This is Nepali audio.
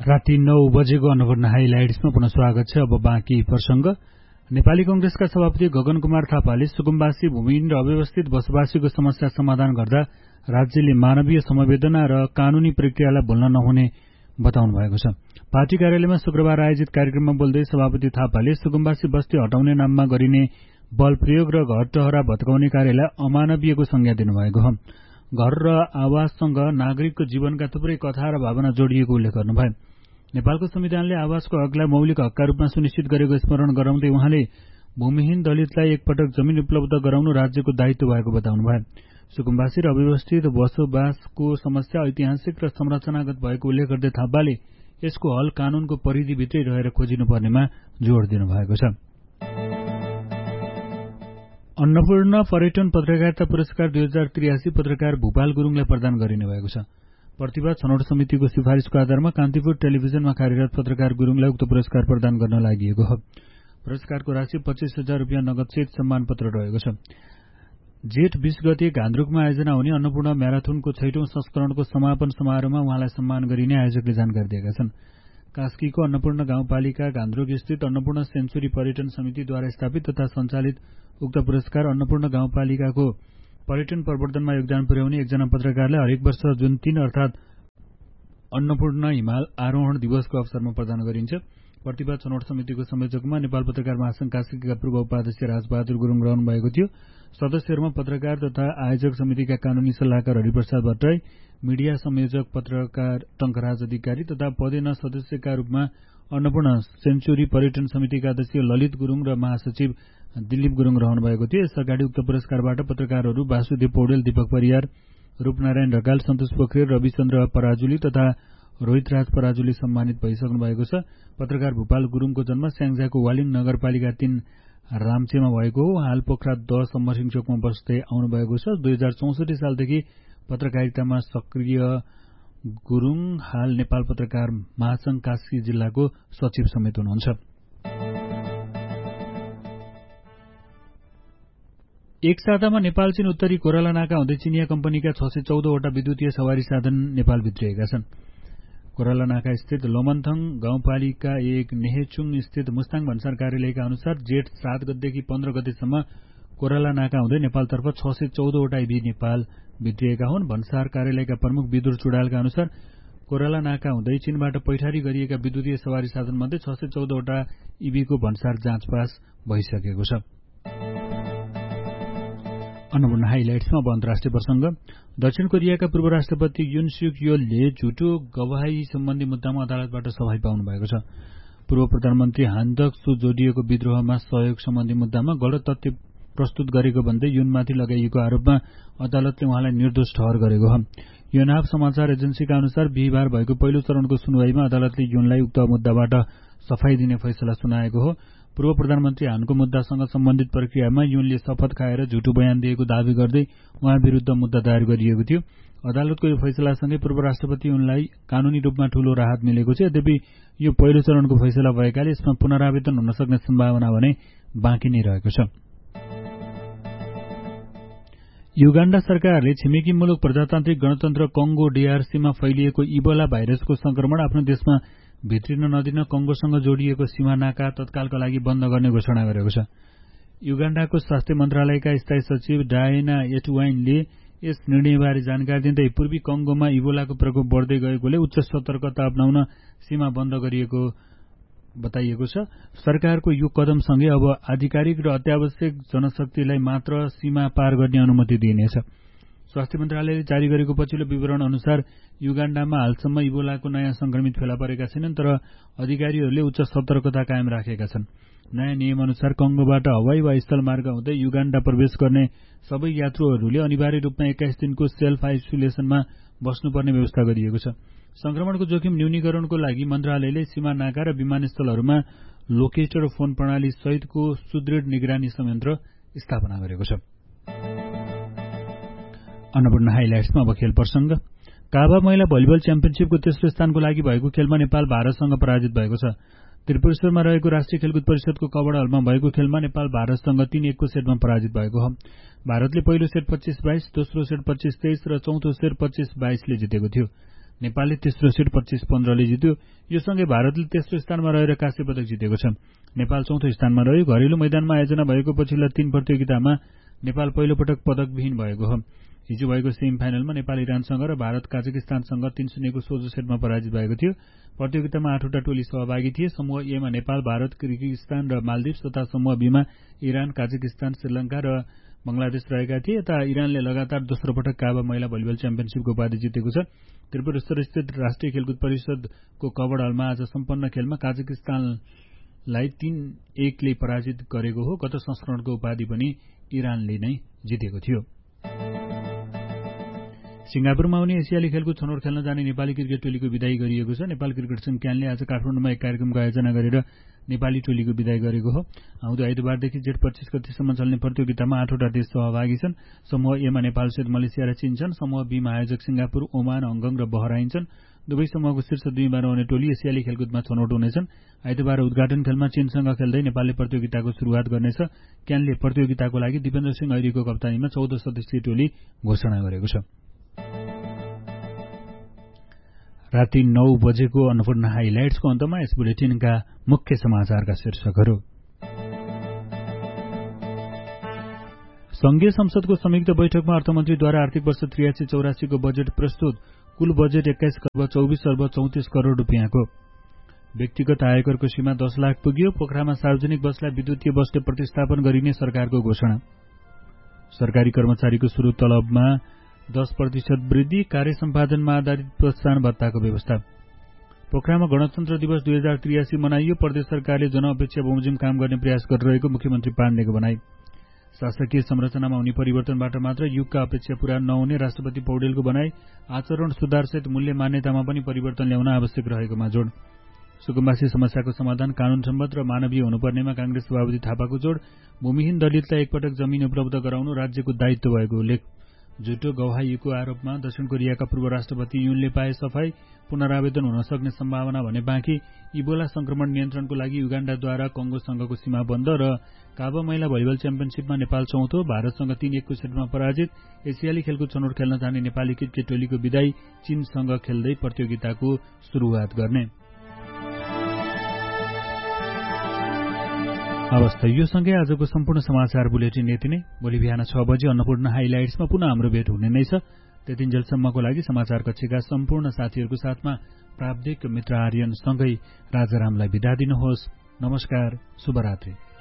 राति 9 बजेको अन्नपूर्ण हाइलाइट्समा पुनः स्वागत छ। अब बाँकी प्रसंग। नेपाली कंग्रेसका सभापति गगन कुमार थापाले सुकुम्बासी भूमिहीन र अव्यवस्थित बसोबासीको समस्या समाधान गर्दा राज्यले मानवीय संवेदना र कानूनी प्रक्रियालाई भुल्न नहुने बताउनु भएको छ। पार्टी कार्यालयमा शुक्रबार आयोजित कार्यक्रममा बोल्दै सभापति थापाले सुकुम्बासी बस्ती हटाउने नाममा गरिने बल प्रयोग र घर टहरा भत्काउने कार्यलाई अमानवीयको संज्ञा दिनुभएको हो। घर र आवाससँग नागरिकको जीवनका थुप्रै कथा र भावना जोडिएको उल्लेख गर्नुभयो। नेपालको संविधानले आवासको हकलाई मौलिक हकका रूपमा सुनिश्चित गरेको स्मरण गराउँदै उहाँले भूमिहीन दलितलाई एकपटक जमिन उपलब्ध गराउनु राज्यको दायित्व भएको बताउनुभयो। सुकुम्बासी र अव्यवस्थित बसोबासको समस्या ऐतिहासिक र संरचनागत भएको उल्लेख गर्दै थापाले यसको हल कानूनको परिधिभित्रै रहेर खोजिनुपर्नेमा जोड़ दिनुभएको छ। अन्नपूर्ण पर्यटन पत्रकारिता पुरस्कार 2083 पत्रकार भूपाल गुरुङलाई प्रदान गरिने भएको छ। प्रतिभा छनौट समितिको सिफारिसको आधारमा कान्तिपुर टेलिभिजनमा कार्यरत पत्रकार गुरुङलाई उक्त पुरस्कार प्रदान गर्न लागि हो। पुरस्कारको राशि 25,000 रुपियाँ नगदसहित सम्मान पत्र रहेको छ। जेठ 20 गते गान्द्रुकमा आयोजना हुने अन्नपूर्ण म्याराथनको 6औं संस्करणको समापन समारोहमा उहाँलाई सम्मान गरिने आयोजकले जानकारी दिएका छन्। कास्कीको अन्नपूर्ण गाउँपालिका गान्द्रुक स्थित अन्नपूर्ण सेन्चुरी पर्यटन समितिद्वारा स्थापित तथा सञ्चालित उक्त पुरस्कार अन्नपूर्ण गाउँपालिकाको पर्यटन प्रवर्धनमा योगदान पुर्याउने एकजना पत्रकारलाई हरेक वर्ष जुन 3 अर्थात अन्नपूर्ण हिमाल आरोहण दिवसको अवसरमा प्रदान गरिन्छ। प्रतिभा छनौट समितिको संयोजकमा नेपाल पत्रकार महासंघ कास्कीका पूर्व उपाध्यक्ष राजबहादुर गुरुङ रहनु भएको थियो। सदस्यहरूमा पत्रकार तथा आयोजक समितिका कानूनी सल्लाहकार हरिप्रसाद भट्टराई, मीडिया संयोजक पत्रकार टंकराज अधिकारी तथा पदेन सदस्यका रूपमा अन्नपूर्ण सेन्चुरी पर्यटन समितिका अध्यक्ष ललित गुरुङ र महासचिव दिलीप गुरुङ रहनु भएको थियो। यसअगाडि उक्त पुरस्कारबाट पत्रकारहरू वासुदेव पौडेल, दीपक परियार, रूपनारायण ढकाल, सन्तोष पोखरेल, रविचन्द्र पराजुली तथा रोहितराज पराजुली सम्मानित भइसक्नु भएको छ। पत्रकार भूपाल गुरुङको जन्म स्याङ्जाको वालिङ नगरपालिका 3 रामचेमा भएको हो। हाल पोखरा 10 अमरसिंह चोकमा बस्दै आउनु भएको छ। 2064 सालदेखि पत्रकारितामा सक्रिय गुरुङ हाल नेपाल पत्रकार महासंघ कास्की जिल्लाको सचिव समेत हुनुहुन्छ। एक सातामा नेपाल चीन उत्तरी कोराला नाका हुँदै चिनिया कम्पनीका 614 वटा विद्युतीय सवारी साधन नेपाल भित्रिएका छन्। कोराला नाका स्थित लोमन्थङ गाउँपालिका 1 नेहेचुङ स्थित मुस्ताङ भन्सार कार्यालयका अनुसार जेठ 7 गतेदेखि 15 गतेसम्म कोराला नाका हुँदै नेपालतर्फ 614 वटा ईभी नेपाल भित्रिएका हुन्। भन्सार कार्यालयका प्रमुख विदुर चुडालका अनुसार कोराला नाका हुँदै चीनबाट पैठारी गरिएका विद्युतीय सवारी साधनमध्ये 614 वटा ईभीको भन्सार जाँच पास भइसकेको छ। अन्नपूर्ण हाइलाइट्समा अब अन्तर्राष्ट्रिय प्रसंग। दक्षिण कोरियाका पूर्व राष्ट्रपति युन सुक योलले झुटो गवाही सम्बन्धी मुद्दामा अदालतबाट सफाई पाउनु भएको छ। पूर्व प्रधानमन्त्री हान डक सु जोडिएको विद्रोहमा सहयोग सम्बन्धी मुद्दामा गलत तथ्य प्रस्तुत गरेको भन्दै युनमाथि लगाइएको आरोपमा अदालतले उहाँलाई निर्दोष ठहर गरेको हो। योनहाप समाचार एजेन्सीका अनुसार बिहिबार भएको पहिलो चरणको सुनवाईमा अदालतले युनलाई उक्त मुद्दाबाट सफाई दिने फैसला सुनाएको हो। पूर्व प्रधानमन्त्री हानको मुद्दासँग सम्बन्धित प्रक्रियामा युनले शपथ खाएर झुटो बयान दिएको दावी गर्दै उहाँ विरूद्ध मुद्दा दायर गरिएको थियो। अदालतको यो फैसलासँगै पूर्व राष्ट्रपति युनलाई कानूनी रूपमा ठूलो राहत मिलेको छ। यद्यपि यो पहिलो चरणको फैसला भएकाले यसमा पुनरावेदन हुन सक्ने सम्भावना भने बाँकी नै रहेको छ। युगाण्डा सरकारले छिमेकी मुलुक प्रजातान्त्रिक गणतन्त्र कंगो डीआरसीमा फैलिएको इबोला भाइरसको संक्रमण आफ्नो देशमा भित्रिन नदिन कंगोसँग जोडिएको सीमा नाका तत्कालका लागि बन्द गर्ने घोषणा गरेको छ। युगाण्डाको स्वास्थ्य मन्त्रालयका स्थायी सचिव डायना एटवाइनले यस निर्णयबारे जानकारी दिँदै पूर्वी कंगोमा इबोलाको प्रकोप बढ्दै गएकोले उच्च सतर्कता अपनाउन सीमा बन्द गरिएको बताइएको छ। सरकारको यो कदमसँगै अब आधिकारिक र अत्यावश्यक जनशक्तिलाई मात्र सीमा पार गर्ने अनुमति दिइनेछ। स्वास्थ्य मन्त्रालयले जारी गरेको पछिल्लो विवरण अनुसार युगाण्डामा हालसम्म इबोलाको नयाँ संक्रमित फेला परेका छैनन्, तर अधिकारीहरूले उच्च सतर्कता कायम राखेका छन्। नयाँ नियम अनुसार कंगोबाट हवाई वा स्थल मार्ग हुँदै युगाण्डा प्रवेश गर्ने सबै यात्रुहरूले अनिवार्य रूपमा 21 दिनको सेल्फ आइसोलेसनमा बस्नुपर्ने व्यवस्था गरिएको छ। संक्रमणको जोखिम न्यूनीकरणको लागि मन्त्रालयले सीमा नाका र विमानस्थलहरूमा लोकेटर फोन प्रणाली सहितको सुदृढ निगरानी संयन्त्र स्थापना गरेको छ। अन्नपूर्ण हाइलाइट्समा अब खेल प्रसंग। काभा महिला भलिबल च्याम्पियनशीपको तेस्रो स्थानको लागि भएको खेलमा नेपाल भारतसँग पराजित भएको छ। त्रिपुरेश्वरमा रहेको राष्ट्रिय खेलकुद परिषदको कवड हलमा भएको खेलमा नेपाल भारतसँग 3-1 को सेटमा पराजित भएको हो। भारतले पहिलो सेट 25-22, दोस्रो सेट 25-23 र चौथो सेट 25-22 ले जितेको थियो। नेपालले तेस्रो सेट 25-15 ले जित्यो। यो सँगै भारतले तेस्रो स्थानमा रहेर काँस्य पदक जितेको छ। नेपाल चौथो स्थानमा रह्यो। घरेलु मैदानमा आयोजना भएको पछिल्ला 3 प्रतियोगितामा नेपाल पहिलो पटक पदकविहीन भएको हो। हिजो भएको सेमी फाइनलमा नेपाल इरानसँग र भारत काजाकिस्तानसँग 3-0 को सोझो सेटमा पराजित भएको थियो। प्रतियोगितामा 8वटा टोली सहभागी थिए। समूह ए मा नेपाल, भारत, किर्गिजस्तान र मालदिप्स तथा समूह बी मा इरान, काजाकिस्तान, श्रीलंका र बंगलादेश रहेका थिए। यता इरानले लगातार दोस्रो पटक काबा महिला भलिबल च्याम्पियनशिपको उपाधि जितेको छ। त्रिपुरा स्तरस्थित राष्ट्रिय खेलकुद परिषदको कवड हलमा आज सम्पन्न खेलमा काजाकिस्तानलाई 3-1 ले पराजित गरेको हो। गत संस्करणको उपाधि पनि इरानले नै जितेको थियो। सिंगापुरमा आउने एसियाली खेलकुद छनौट खेल्न जाने नेपाली क्रिकेट टोलीको विदाई गरिएको छ। नेपाल क्रिकेट संघ क्यानले आज काठमाडौँमा एक कार्यक्रमको आयोजना गरेर नेपाली टोलीको विदाई गरेको हो। आउँदो आइतबारदेखि जेठ 25 गतेसम्म चल्ने प्रतियोगितामा 8वटा देश सहभागी छन्। समूह ए मा नेपाल सहित मलेसिया र चीन छन्। समूह बी मा आयोजक सिंगापुर, ओमान, हङकङ र बहराइन छन्। दुवै समूहको शीर्ष 2मा रहने टोली एसियाली खेलकुदमा छनौट हुनेछन्। आइतबार उद्घाटन खेलमा चीनसँग खेल्दै नेपालले प्रतियोगिताको सुरुवात गर्नेछ। क्यानले प्रतियोगिताको लागि दिपेन्द्र सिंह ऐरीको कप्तानीमा 14 सदस्यीय टोली घोषणा गरेको छ। राति 9 बजेको अन्नपूर्ण हाइलाइट्सको अन्तमा यस बुलेटिनका मुख्य समाचारका शीर्षकहरू। संघीय संसदको संयुक्त बैठकमा अर्थमन्त्रीद्वारा आर्थिक वर्ष 83-84 को बजेट प्रस्तुत। कुल बजेट 21 अर्ब 24 अर्ब 34 करोड़ रुपियाँको। व्यक्तिगत आयकरको सीमा 10 लाख पुग्यो। पोखरामा सार्वजनिक बसलाई विद्युतीय बसले प्रतिस्थापन गरिने सरकारको घोषणा। सरकारी कर्मचारीको सुरु तलबमा 10% वृद्धि। कार्य सम्पादनमा आधारित प्रोत्साहन भत्ताको व्यवस्था। पोखरामा गणतन्त्र दिवस 2083 मनाइयो। प्रदेश सरकारले जनअपेक्षा बमोजिम काम गर्ने प्रयास गरिरहेको मुख्यमन्त्री पाण्डेको भनाई। शासकीय संरचनामा हुने परिवर्तनबाट मात्र युगका अपेक्षा पूरा नहुने राष्ट्रपति पौडेलको भनाई। आचरण सुधारसहित मूल्य मान्यतामा पनि परिवर्तन ल्याउन आवश्यक रहेकोमा जोड। सुकुम्बासी समस्याको समाधान कानून सम्मत र मानवीय हुनुपर्नेमा कांग्रेस सभापति थापाको जोड। भूमिहीन दलितलाई एकपटक जमिन उपलब्ध गराउनु राज्यको दायित्व भएको उल्लेख। झुटो गवाहीको आरोपमा दक्षिण कोरियाका पूर्व राष्ट्रपति युनले पाए सफाई। पुनरावेदन हुन सक्ने सम्भावना भने बाँकी। इबोला संक्रमण नियन्त्रणको लागि युगाण्डाद्वारा कंगोसँगको सीमा बन्द र काबा महिला भलिबल च्याम्पियनशिपमा नेपाल चौथो, भारतसँग 3-1 को सेटमा पराजित। एसियाली खेलकुद छनौट खेल्न जाने नेपाली क्रिकेट टोलीको विदाई। चीनसँग खेल्दै प्रतियोगिताको सुरुवात गर्ने। अवस्था यो सँगै आजको सम्पूर्ण समाचार बुलेटिन यति नै। भोलि बिहान 6 बजे अन्नपूर्ण हाइलाइट्समा पुनः हाम्रो भेट हुने नै छ। त्यतिन्जेलसम्मको लागि समाचार कक्षका सम्पूर्ण साथीहरूको साथमा प्राविधिक मित्र आर्यन सँगै राजारामलाई बिदा दिनुहोस्। नमस्कार, शुभरात्रि।